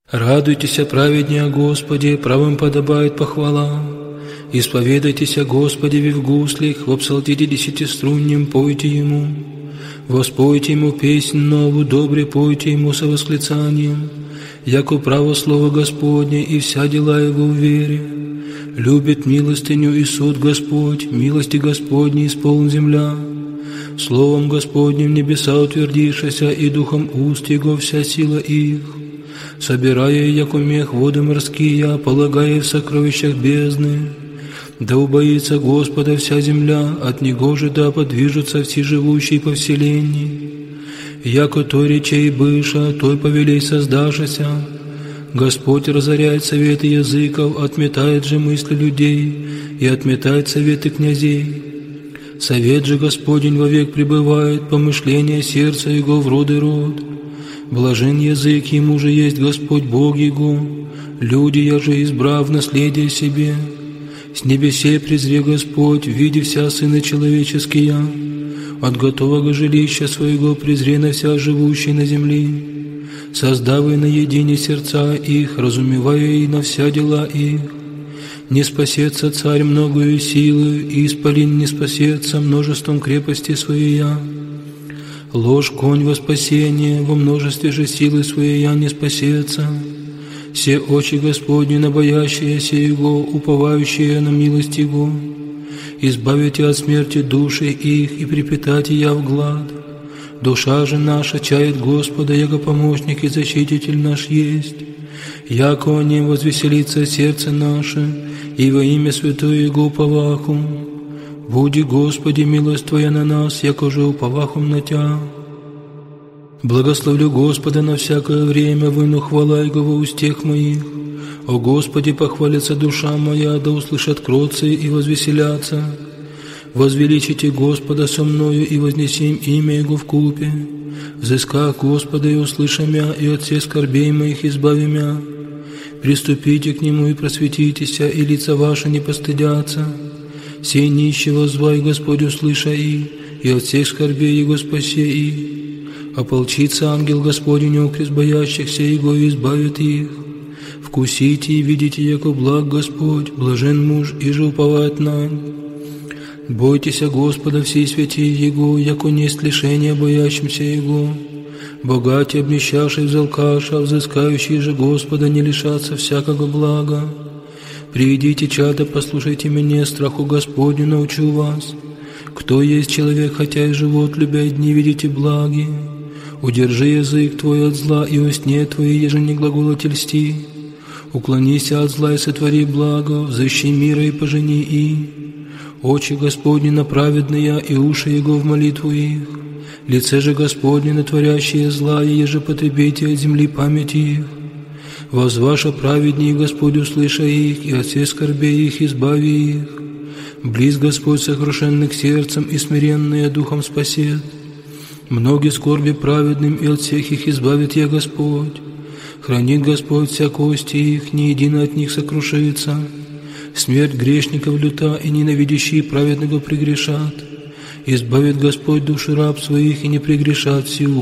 Радуйтесь, праведнее о Господе, правым подобает похвала. Исповедайтесь о Господе в гуслях, в псалтире 10-струннем пойте Ему. Воспойте Ему песнь новую, добре пойте Ему со восклицанием, яко право слово Господне и вся дела Его в вере. Любит милостыню и суд Господь, милости Господней исполн земля. Словом Господним небеса утвердившися, и духом уст Его вся сила их. Собирая, яко мех, воды морские, полагая в сокровищах бездны. Да убоится Господа вся земля, от Него же да подвижутся все живущие по вселенной. Яко той речей быша, той повелей создашася. Господь разоряет советы языков, отметает же мысли людей и отметает советы князей. Совет же Господень вовек пребывает, помышление сердца Его в род и род. Блажен язык Ему же есть Господь Бог Его, люди я же избрав наследие себе. С небесе презре Господь, видя вся сыны человеческие, от готового жилища своего презре на вся живущие на земле. Создавая наедине сердца их, разумевая и на вся дела их. Не спасется царь многою силою, и исполин не спасется множеством крепости своей. Ложь конь во спасение, во множестве же силы своей не спасется. Все очи Господни на боящиеся Его, уповающие на милость Его. Избавите от смерти души их и припитайте я в глад. Душа же наша чает Господа, яко помощник и защититель наш есть. Яко о Нем возвеселится сердце наше, и во имя Святое Его уповаху. Буди, Господи, милость Твоя на нас, яко же уповахом на Тя. Благословлю Господа на всякое время, выну хвала Его во устех моих. О Господи, похвалится душа моя, да услышат кротцы и возвеселятся. Возвеличите Господа со мною и вознесем имя Его вкупе. Взысках Господа и услышам я, и от всех скорбей моих избавим я. Приступите к Нему и просветитеся, и лица ваши не постыдятся. Сей нищего звай Господь услыша и от всех скорбей Его спасе и. Ополчится ангел Господень окрест боящихся Его и избавит их. Вкусите и видите, яко благ Господь, блажен муж, и же уповает на. Бойтесь Господа всей святей Его, яко несть лишения боящимся Его. Богатый, обнищавший взалкаша, взыскающий же Господа, не лишатся всякого блага. Приведите, чада, послушайте меня, страху Господню научу вас. Кто есть человек, хотя и живот, любя дни, видите благи. Удержи язык твой от зла, и устне твои, еже не глаголоти льсти. Уклонись от зла и сотвори благо, взыщи мира и пожени и. Очи Господни на праведные, и уши Его в молитву их. Лице же Господне на творящие зла, и еже потребите от земли память их. Возваша праведней Господь, услыша их, и от всех скорбей их избави их. Близ Господь сокрушенных сердцем и смиренные духом спасет. Многие скорби праведным, и от всех их избавит я Господь. Хранит Господь вся кости их, ни едино от них сокрушится. Смерть грешников люта, и ненавидящие праведного прегрешат. Избавит Господь души раб своих, и не прегрешат все